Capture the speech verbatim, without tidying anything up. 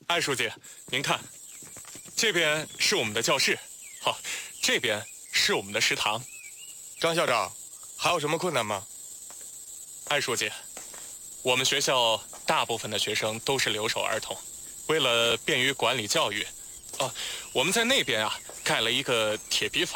艾书记，您看，这边是我们的教室，好，这边是我们的食堂。 张校长，还有什么困难吗？ 艾书记，我们学校大部分的学生都是留守儿童，为了便于管理教育，哦、啊，我们在那边啊盖了一个铁皮房。